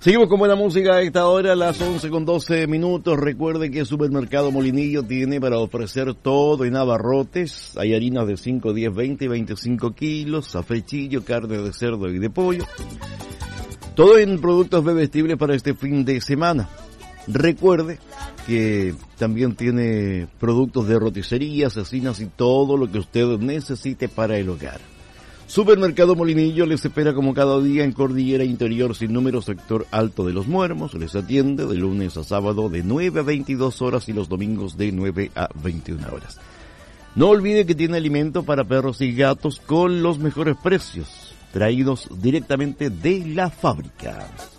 Seguimos con buena música a esta hora, a las 11:12. Recuerde que el Supermercado Molinillo tiene para ofrecer todo en abarrotes. Hay harinas de 5, 10, 20 y 25 kilos, safrechillo, carne de cerdo y de pollo. Todo en productos bebestibles para este fin de semana. Recuerde que también tiene productos de roticería, cecinas y todo lo que usted necesite para el hogar. Supermercado Molinillo les espera como cada día en Cordillera Interior sin número, sector Alto de los Muermos. Les atiende de lunes a sábado de 9 a 22 horas y los domingos de 9 a 21 horas. No olvide que tiene alimento para perros y gatos con los mejores precios, traídos directamente de la fábrica.